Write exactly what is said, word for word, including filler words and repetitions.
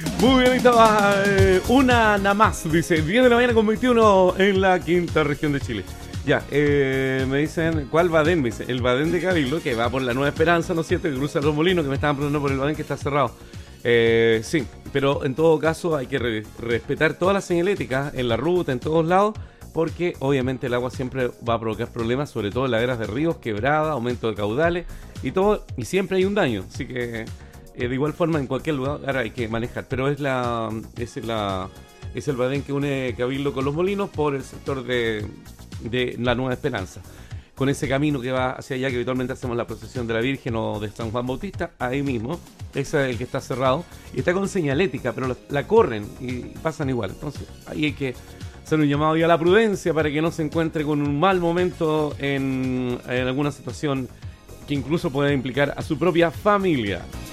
Muy bien, ahí estaba eh, una nada más, dice, diez de la mañana con veintiuno en la quinta región de Chile. Ya, eh, me dicen, ¿cuál Badén? Me dice, el Badén de Cabildo, que va por la Nueva Esperanza, ¿no es cierto? Que cruza los molinos, que me estaban preguntando por el Badén que está cerrado. Eh, sí, pero en todo caso hay que re respetar todas las señaléticas en la ruta, en todos lados, porque obviamente el agua siempre va a provocar problemas, sobre todo en laderas de ríos, quebradas, aumento de caudales y todo, y siempre hay un daño, así que eh, de igual forma en cualquier lugar hay que manejar, pero es la es la es el Badén que une Cabildo con los molinos por el sector de, de la Nueva Esperanza. Con ese camino que va hacia allá, que habitualmente hacemos la procesión de la Virgen o de San Juan Bautista, ahí mismo, ese es el que está cerrado, y está con señalética, pero la, la corren y pasan igual. Entonces, ahí hay que hacer un llamado ya a la prudencia para que no se encuentre con un mal momento en, en alguna situación que incluso pueda implicar a su propia familia.